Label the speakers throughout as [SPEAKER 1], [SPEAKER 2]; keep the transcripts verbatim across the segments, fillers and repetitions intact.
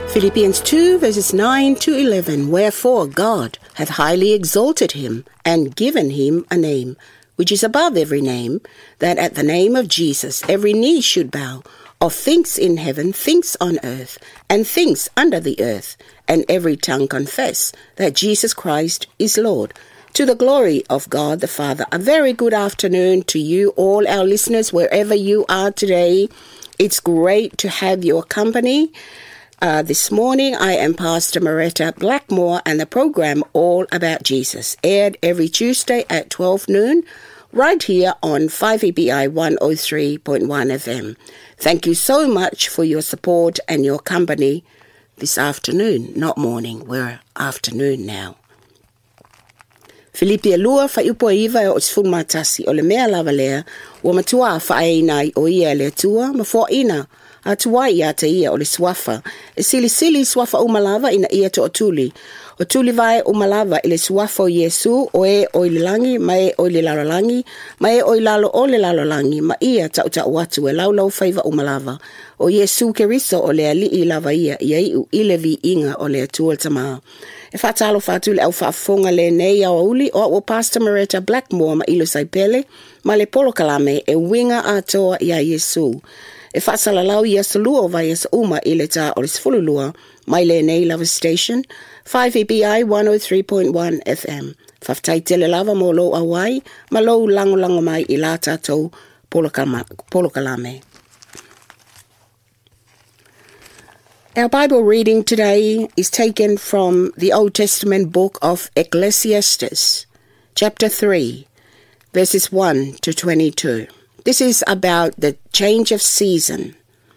[SPEAKER 1] Philippians two, verses nine to eleven. Wherefore God hath highly exalted him, and given him a name, which is above every name, that at the name of Jesus every knee should bow, of things in heaven, things on earth, and things under the earth, and every tongue confess that Jesus Christ is Lord, to the glory of God the Father. A very good afternoon to you, all our listeners, wherever you are today. It's great to have your company. Uh, this morning, I am Pastor Moretta Blackmore, and the program All About Jesus, aired every Tuesday at twelve noon, right here on five A B I one oh three point one F M. Thank you so much for your support and your company this afternoon, not morning, we're afternoon now. Filipi alua whaiupo iwa e o sifun matasi o le mea lava lea, ua matua whaeinai o ia le tua, mafua ina, a tuai a te ia o le swafa, e sili sili swafa umalava ina ia to otuli. Otuli vai umalava ile swafa o Yesu, o e o ile langi, ma e o ile lalo langi, ma e o ilalo o le lalo langi, ma ia ta uta watu e lau lau faiva umalava. O Yesu keriso o le ali i lava ia, ia iu ile vi inga o le atua tamaa. E whatalo whatu le au whaafonga le nei au uli o o Pastor Moretta Blackmore ma ilo saipele, ma le polo kalame e winga atoa ia Yesu. E whaasalalau ia salua o vai asa uma ile ta o le sifululua, mai le nei lava station, five A B I one oh three point one F M. Whaftai tele lava mo lo awai, ma lo lango lango mai i la tatou polo kalame. Our Bible reading today is taken from the Old Testament book of Ecclesiastes, chapter three, verses one to twenty-two. This is about the change of season.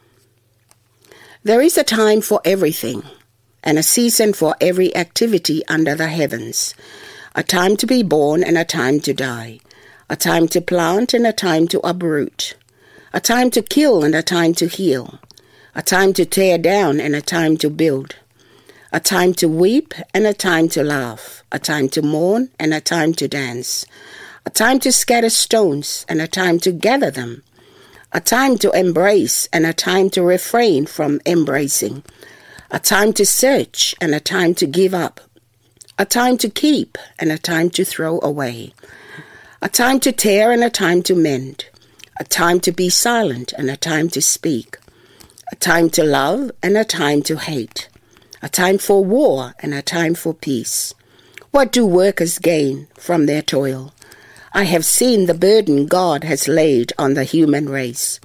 [SPEAKER 1] There is a time for everything, and a season for every activity under the heavens. A time to be born and a time to die. A time to plant and a time to uproot. A time to kill and a time to heal. A time to tear down and a time to build. A time to weep and a time to laugh. A time to mourn and a time to dance. A time to scatter stones and a time to gather them. A time to embrace and a time to refrain from embracing. A time to search and a time to give up. A time to keep and a time to throw away. A time to tear and a time to mend. A time to be silent and a time to speak. A time to love and a time to hate. A time for war and a time for peace. What do workers gain from their toil? I have seen the burden God has laid on the human race.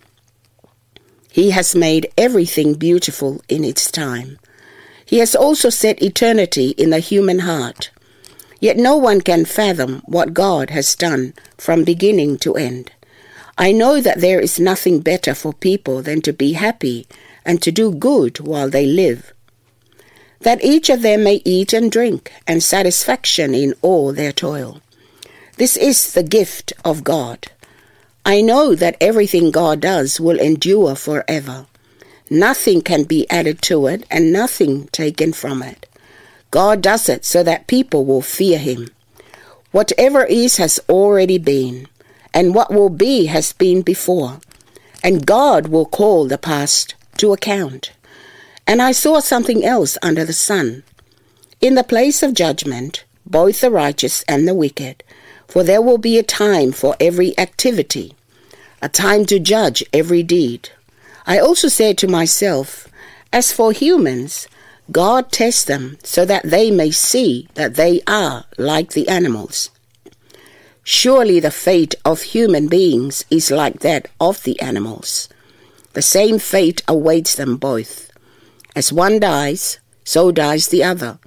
[SPEAKER 1] He has made everything beautiful in its time. He has also set eternity in the human heart. Yet no one can fathom what God has done from beginning to end. I know that there is nothing better for people than to be happy and to do good while they live, that each of them may eat and drink, and satisfaction in all their toil. This is the gift of God. I know that everything God does will endure forever. Nothing can be added to it, and nothing taken from it. God does it so that people will fear him. Whatever is has already been, and what will be has been before, and God will call the past to account. And I saw something else under the sun. In the place of judgment, both the righteous and the wicked, for there will be a time for every activity, a time to judge every deed. I also said to myself, as for humans, God tests them so that they may see that they are like the animals. Surely the fate of human beings is like that of the animals. The same fate awaits them both. As one dies, so dies the other.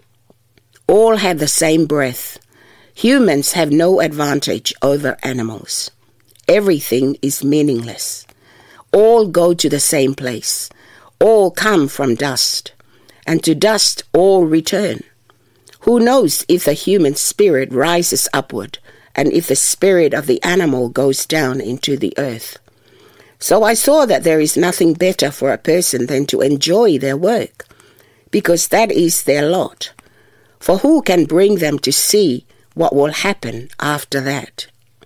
[SPEAKER 1] All have the same breath. Humans have no advantage over animals. Everything is meaningless. All go to the same place. All come from dust, and to dust all return. Who knows if the human spirit rises upward, and if the spirit of the animal goes down into the earth? So I saw that there is nothing better for a person than to enjoy their work, because that is their lot. For who can bring them to see what will happen after that?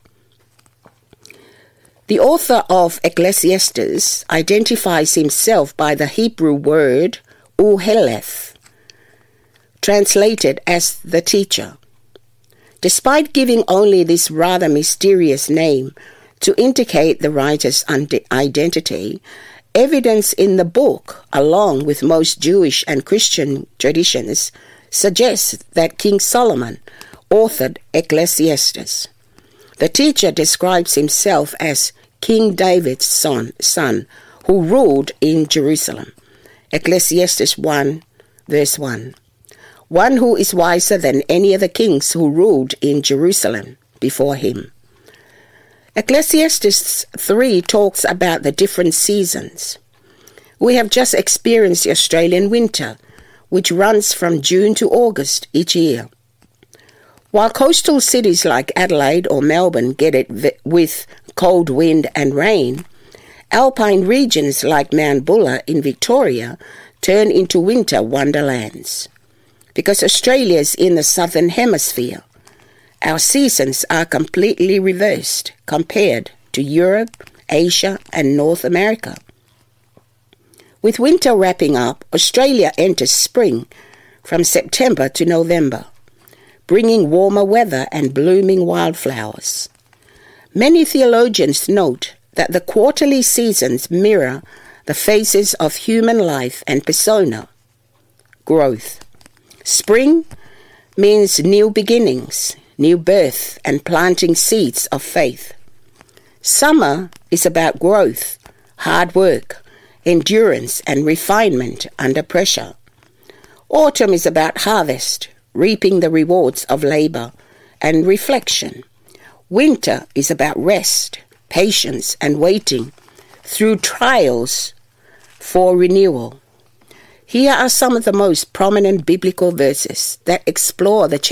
[SPEAKER 1] The author of Ecclesiastes identifies himself by the Hebrew word Uheleth, translated as the teacher. Despite giving only this rather mysterious name to indicate the writer's identity, evidence in the book, along with most Jewish and Christian traditions, suggests that King Solomon authored Ecclesiastes. The teacher describes himself as King David's son, son who ruled in Jerusalem. Ecclesiastes one, verse one. One who is wiser than any of the kings who ruled in Jerusalem before him. Ecclesiastes three talks about the different seasons. We have just experienced the Australian winter, which runs from June to August each year. While coastal cities like Adelaide or Melbourne get it with cold wind and rain, alpine regions like Mount Buller in Victoria turn into winter wonderlands. Because Australia is in the southern hemisphere, our seasons are completely reversed compared to Europe, Asia, and North America. With winter wrapping up, Australia enters spring from September to November, bringing warmer weather and blooming wildflowers. Many theologians note that the quarterly seasons mirror the phases of human life and persona. Growth. Spring means new beginnings, new birth, and planting seeds of faith. Summer is about growth, hard work, endurance, and refinement under pressure. Autumn is about harvest, reaping the rewards of labor, and reflection. Winter is about rest, patience, and waiting through trials for renewal. Here are some of the most prominent biblical verses that explore the